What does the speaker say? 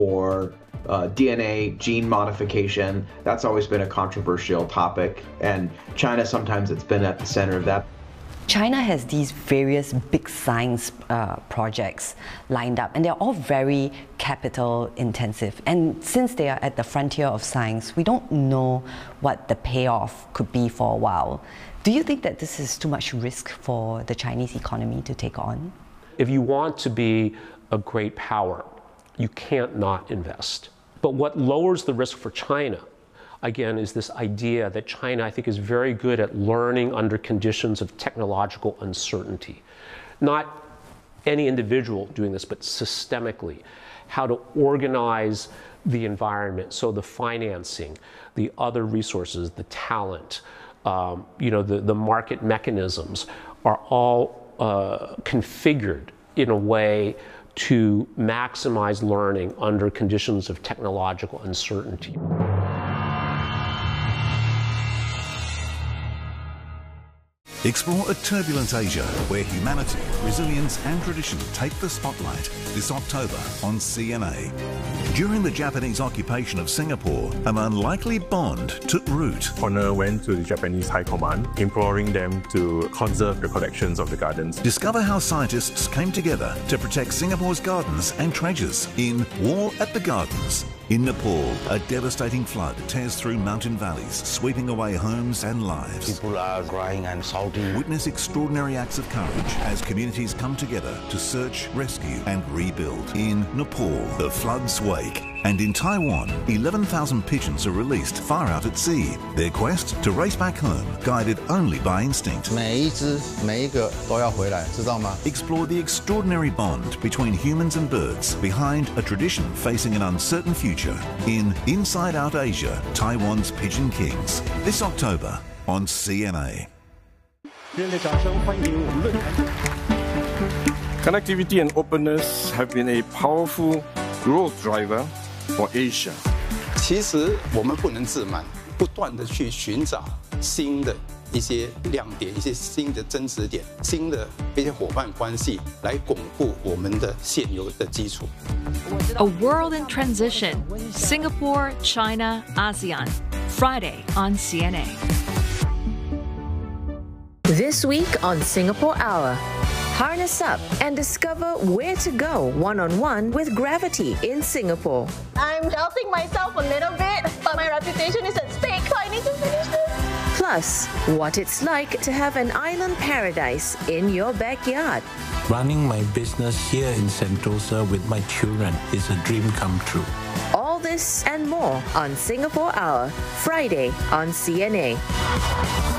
or DNA gene modification. That's always been a controversial topic, and China sometimes it's been at the center of that. China has these various big science projects lined up, and they're all very capital intensive. And since they are at the frontier of science, we don't know what the payoff could be for a while. Do you think that this is too much risk for the Chinese economy to take on? If you want to be a great power, you can't not invest. But what lowers the risk for China, again, is this idea that China, I think, is very good at learning under conditions of technological uncertainty. Not any individual doing this, but systemically. How to organize the environment, so the financing, the other resources, the talent, the market mechanisms are all configured in a way to maximize learning under conditions of technological uncertainty. Explore a turbulent Asia where humanity, resilience and tradition take the spotlight this October on CNA. During the Japanese occupation of Singapore, an unlikely bond took root. Honor went to the Japanese High Command, imploring them to conserve the collections of the gardens. Discover how scientists came together to protect Singapore's gardens and treasures in War at the Gardens. In Nepal, a devastating flood tears through mountain valleys, sweeping away homes and lives. People are crying and shouting. Witness extraordinary acts of courage as communities come together to search, rescue and rebuild. In Nepal, the floods wake. And in Taiwan, 11,000 pigeons are released far out at sea. Their quest to race back home, guided only by instinct. 每一只每一个都要回来，知道吗？ Explore the extraordinary bond between humans and birds behind a tradition facing an uncertain future in Inside Out Asia, Taiwan's Pigeon Kings. This October on CNA. Connectivity and openness have been a powerful growth driver for Asia. 其实我们不能自满，不断地去寻找新的一些亮点、一些新的增值点、新的一些伙伴关系，来巩固我们的现有的基础。 A World in Transition, Singapore, China, ASEAN, Friday on CNA. This week on Singapore Hour. Harness up and discover where to go one-on-one with Gravity in Singapore. I'm doubting myself a little bit, but my reputation is at stake, so I need to finish this. Plus, what it's like to have an island paradise in your backyard. Running my business here in Sentosa with my children is a dream come true. All this and more on Singapore Hour, Friday on CNA.